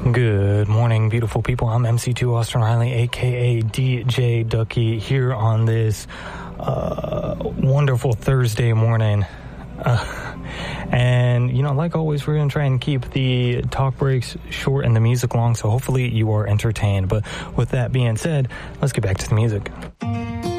Good morning, beautiful people. I'm MC2 Austin Riley, aka DJ Ducky, here on this wonderful Thursday morning. And, you know, like always, we're going to try and keep the talk breaks short and the music long, so hopefully you are entertained. But with that being said, let's get back to the music.